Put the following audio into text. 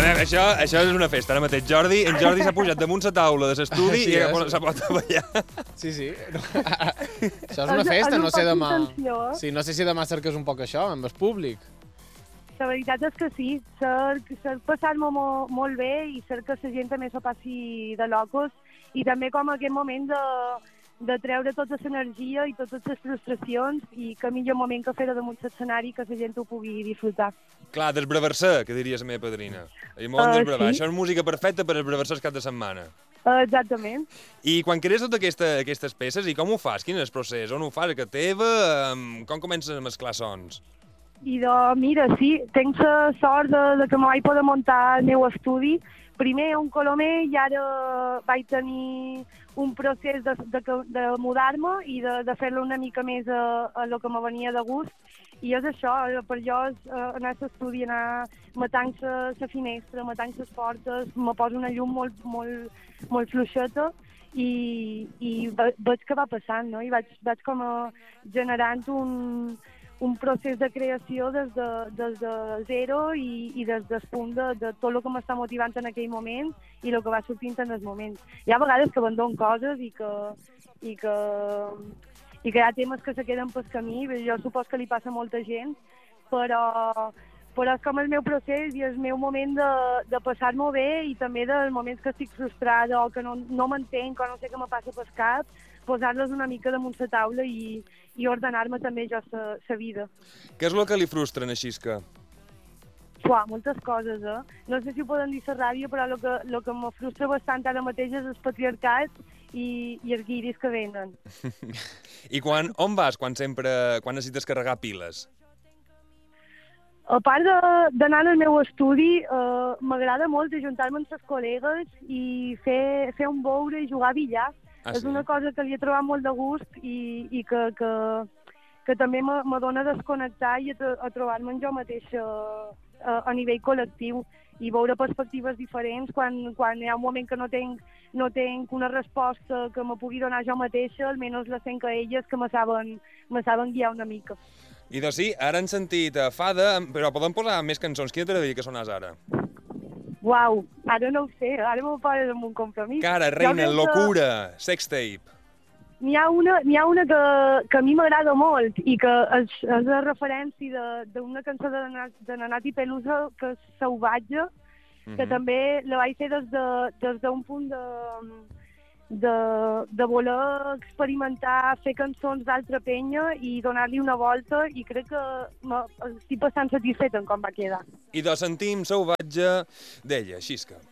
veure, això és una festa, ara mateix. En Jordi s'ha pujat damunt la taula de l'estudi i s'ha posat a ballar. Sí. Això és una festa, no sé demà... Sí, no sé si demà cerques un poc això, amb el públic. La veritat és que sí, cerc passar-me molt bé i cerc que la gent també se passi de locos i també com aquest moment de treure tota l'energia i totes les frustracions i que millor moment que fer-ho damunt l'escenari que la gent ho pugui disfrutar. Clar, desbraversar, que diria la meva padrina. El món desbravar. Sí. Això és música perfecta per esbraversar el cap de setmana. Exactament. I quan crees totes aquestes peces, i com ho fas? Quin és el procés? On ho fas? A casa teva? Com comences a mesclar sons? I mira, sí, tinc la sort de que me vaig poder muntar el meu estudi. Primer a un colomer i ara vaig tenir un procés de mudar-me i de fer-lo una mica més a lo que me venia de gust. I és això, per jo és anar a l'estudi, anar matant la finestra, matant les portes, me poso una llum molt fluixeta i veig què va passant, no? I vaig com generant un procés de creació des de zero i des del punt de tot el que m'està motivant en aquell moment i el que va sortint en el moment. Hi ha vegades que abandono coses i que hi ha temes que se queden pel camí, jo supos que li passa a molta gent, però és com el meu procés i el meu moment de passar-m'ho bé i també dels moments que estic frustrada o que no m'entenc o no sé què me passa pel cap, posar-les una mica damunt la taula i ordenar-me també jo la vida. Què és el que li frustra a Xisca? Moltes coses, No sé si ho poden dir la ràdio, però el que me frustra bastant ara mateix és el patriarcat i els guiris que venen. I on vas quan necessites carregar piles? A part d'anar al meu estudi, m'agrada molt ajuntar-me amb els col·legues i fer un beure i jugar a billar. És una cosa que li he trobat molt de gust i que també me dona a desconnectar i a trobar-me en jo mateixa a nivell col·lectiu i veure perspectives diferents quan hi ha un moment que no tinc una resposta que me pugui donar jo mateixa, almenys la tenc a elles que me saben guiar una mica. I doncs sí, ara hem sentit Fada, però podem posar més cançons. Quina t'agradaria que sonàs ara? Uau, ara no ho sé, ara m'ho poses amb un compromís. Cara, reina, locura, sextape. N'hi ha una que a mi m'agrada molt i que és la referència d'una cançó de Nati Peluso, que és Sauvatge, que també la vaig fer des d'un punt de voler experimentar, fer cançons d'altra penya i donar-li una volta i crec que estic bastant satisfeta en com va quedar. I doncs sentim Sauvatge d'ella, Xisca.